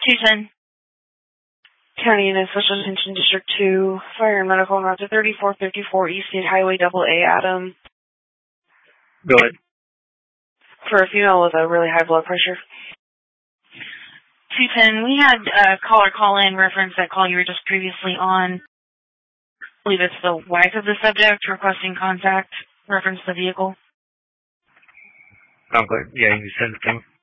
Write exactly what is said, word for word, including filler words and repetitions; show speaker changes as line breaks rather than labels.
two ten.
County Unit Special Attention District two, Fire and Medical, Route thirty-four fifty-four East State Highway double A, Adam.
Go ahead.
For a female with a really high blood pressure.
two ten, we had a caller call in, reference that call you were just previously on. I believe it's the wife of the subject requesting contact, reference the vehicle.
Okay, yeah, you send it to me.